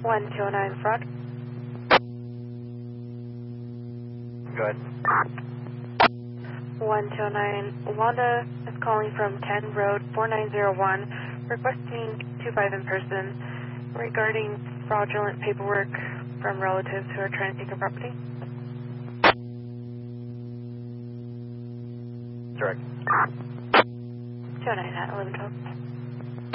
1209 fraud. Go ahead. 1209, Wanda is calling from 10 Road 4901, requesting 25 in person regarding fraudulent paperwork from relatives who are trying to take her property. Direct. 209 at 1112.